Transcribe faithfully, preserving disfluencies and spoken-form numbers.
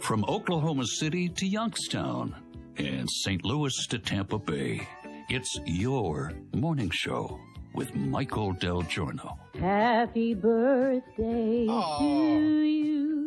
From Oklahoma City to Youngstown and Saint Louis to Tampa Bay, it's your morning show with Michael Del Giorno. Happy birthday Aww. to you.